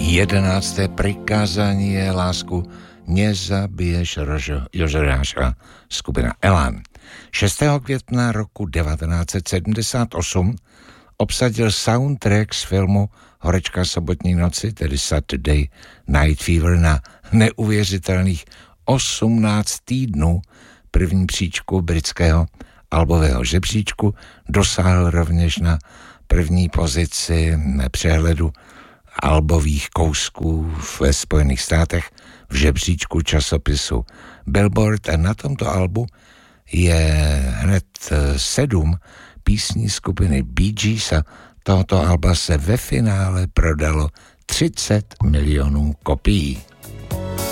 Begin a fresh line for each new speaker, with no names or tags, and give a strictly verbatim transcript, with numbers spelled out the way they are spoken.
Jedenácté prikázání je lásku nezabiješ Jožeráša, skupina Elán. šestého května roku devatenáct set sedmdesát osm obsadil soundtrack z filmu Horečka sobotní noci, tedy Saturday Night Fever, na neuvěřitelných osmnáct týdnů první příčku britského albového žebříčku, dosáhl rovněž na první pozici přehledu albových kousků ve Spojených státech v žebříčku časopisu Billboard a na tomto albu je hned sedm písní skupiny Bee Gees a tohoto alba se ve finále prodalo třicet milionů kopií.